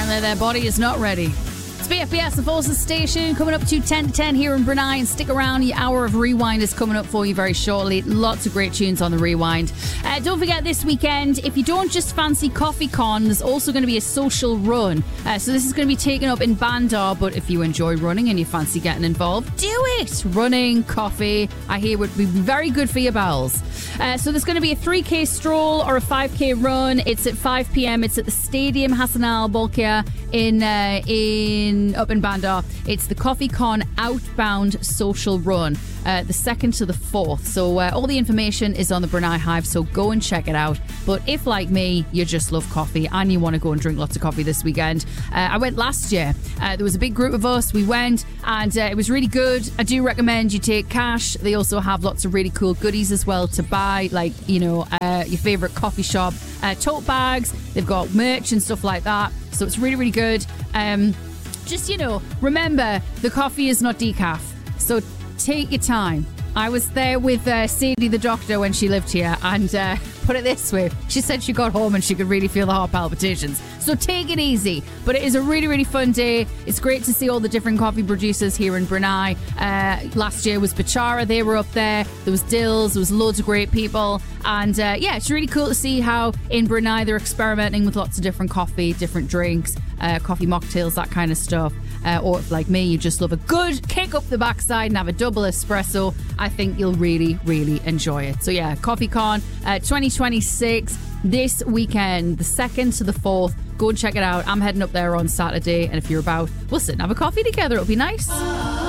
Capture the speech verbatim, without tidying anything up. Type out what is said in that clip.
Apparently their body is not ready. It's B F B S, the Forces Station, coming up to ten to ten here in Brunei. And stick around, the hour of Rewind is coming up for you very shortly. Lots of great tunes on the Rewind. Uh, don't forget, this weekend, if you don't just fancy Coffee Con, there's also going to be a social run. Uh, so this is going to be taken up in Bandar, but if you enjoy running and you fancy getting involved, do it! Running, coffee, I hear would be very good for your bowels. Uh, so there's going to be a three K stroll or a five K run. It's at five p.m. It's at the Stadium Hassan Al Bolkiah in uh, in up in Bandar. It's the Coffee Con Outbound Social Run, uh, the second to the fourth. So uh, all the information is on the Brunei Hive, so go and check it out. But if, like me, you just love coffee and you want to go and drink lots of coffee this weekend, uh, I went last year. Uh, there was a big group of us. We went and uh, it was really good. I do recommend you take cash. They also have lots of really cool goodies as well to buy, like, you know, uh, your favourite coffee shop uh, tote bags. They've got merch and stuff like that. So it's really, really good. Um, just, you know, remember, the coffee is not decaf. So take your time. I was there with uh, Sadie the doctor when she lived here, and uh, put it this way, she said she got home and she could really feel the heart palpitations. So take it easy. But it is a really, really fun day. It's great to see all the different coffee producers here in Brunei. Uh, last year was Bachara, they were up there. There was Dills, there was loads of great people. And uh, yeah, it's really cool to see how in Brunei they're experimenting with lots of different coffee, different drinks, uh, coffee mocktails, that kind of stuff. Uh, or if, like me, you just love a good kick up the backside and have a double espresso, I think you'll really, really enjoy it. So yeah, Coffee Con uh, twenty twenty-six this weekend, the second to the fourth. Go and check it out. I'm heading up there on Saturday, and if you're about, we'll sit and have a coffee together. It'll be nice.